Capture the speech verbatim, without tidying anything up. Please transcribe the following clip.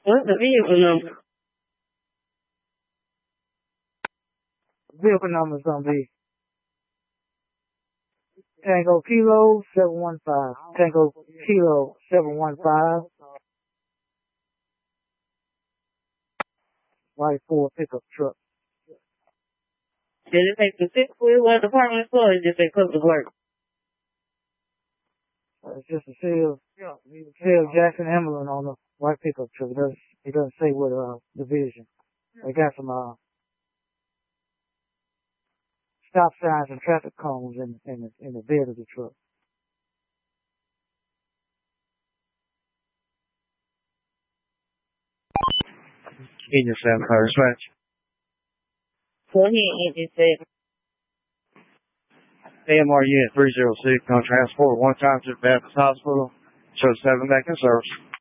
What's the vehicle number? Vehicle number is going to be Tango Kilo seven one five. Tango Kilo seven one five. White Ford pickup truck. Did it say specifically what department for, or did it say public work? Uh, it's just a sale, sale Jackson Emblem on the white pickup truck. It doesn't, it doesn't say what uh, division. They got some uh, stop signs and traffic cones in, in, the, in the bed of the truck. Engine seven, car dispatch. Go ahead, engine seven. A M R unit three zero six, on transport one time to the Baptist Hospital. Show seven back in service.